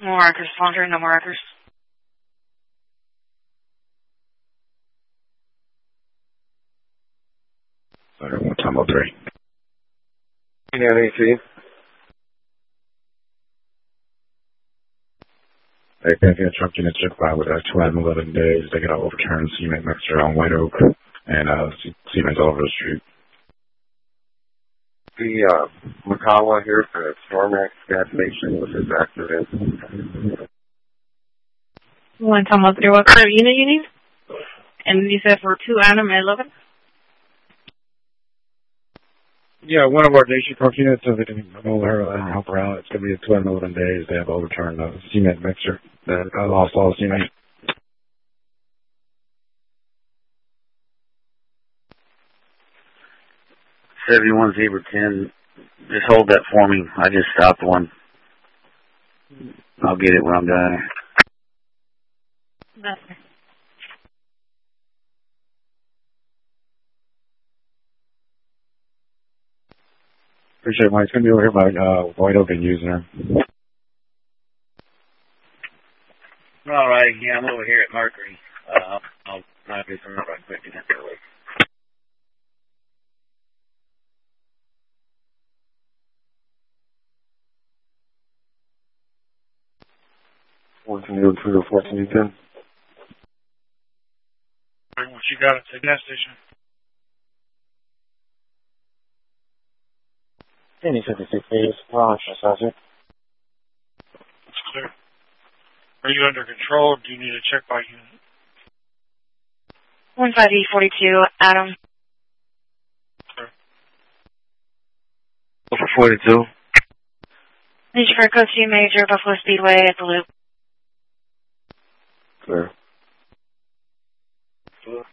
Markers, laundry, no markers. Sorry, 1 time 03. Yeah, AC. They can't get a truck unit checked by with 2 out of 11 days. They got to overturn cement mixture on White Oak and cement all over the street. The Makawa here for Stormax gas station with his accident. 1 time 03, what kind of unit you need? And you said for 2 Adam and 11? Yeah, one of our day shift truck units, so they can go her and help her out. It's going to be 2 out of 11 days. They have overturned the cement mixture. I lost all the cement. 71 Zebra 10. Just hold that for me. I just stopped one. I'll get it when I'm done. Nothing. Appreciate it, Mike. It's going to be over here by White Oak and using her. All right. Yeah, I'm over here at Mercury. I'll try to do some right quick and get that way. What you got at the gas station? Any 56 days. Well, Sergeant. It's clear. Are you under control? Do you need a check by unit? 15E42, Adam. Clear. For 42. Need you for a Coast View Major, Buffalo Speedway at the Loop. Clear.